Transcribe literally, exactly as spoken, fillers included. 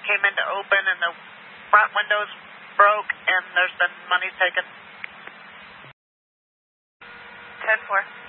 came in to open and the front windows broke and there's been money taken. ten four.